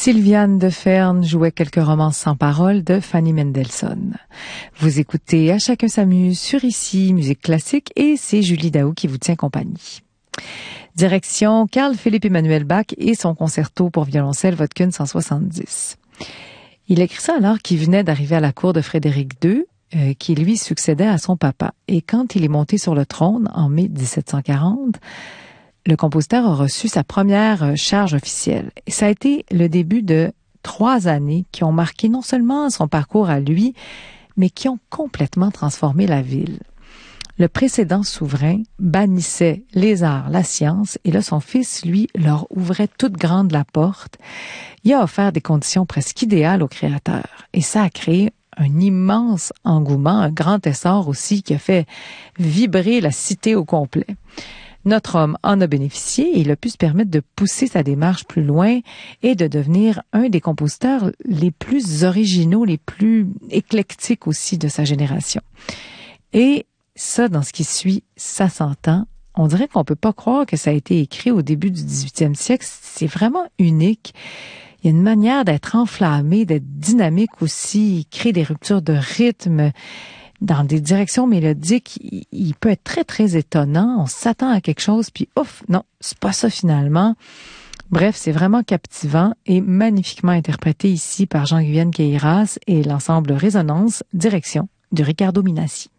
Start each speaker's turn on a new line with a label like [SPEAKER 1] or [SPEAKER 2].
[SPEAKER 1] Sylviane de Fern jouait quelques romances sans paroles de Fanny Mendelssohn. Vous écoutez À chacun s'amuse sur ici, musique classique, et c'est Julie Daou qui vous tient compagnie. Direction Carl-Philipp Emanuel Bach et son concerto pour violoncelle Wodkin 170. Il écrit ça alors qu'il venait d'arriver à la cour de Frédéric II, qui lui succédait à son papa. Et quand il est monté sur le trône en mai 1740, le compositeur a reçu sa première charge officielle. Et ça a été le début de 3 années qui ont marqué non seulement son parcours à lui, mais qui ont complètement transformé la ville. Le précédent souverain bannissait les arts, la science, et là, son fils, lui, leur ouvrait toute grande la porte. Il a offert des conditions presque idéales aux créateurs. Et ça a créé un immense engouement, un grand essor aussi qui a fait vibrer la cité au complet. Notre homme en a bénéficié et il a pu se permettre de pousser sa démarche plus loin et de devenir un des compositeurs les plus originaux, les plus éclectiques aussi de sa génération. Et ça, dans ce qui suit, ça s'entend. On dirait qu'on peut pas croire que ça a été écrit au début du 18e siècle. C'est vraiment unique. Il y a une manière d'être enflammé, d'être dynamique aussi. Il crée des ruptures de rythme dans des directions mélodiques. Il peut être très, très étonnant. On s'attend à quelque chose, puis ouf, non, c'est pas ça finalement. Bref, c'est vraiment captivant et magnifiquement interprété ici par Jean-Guyenne Queyras et l'ensemble Résonance, direction de Riccardo Minassi.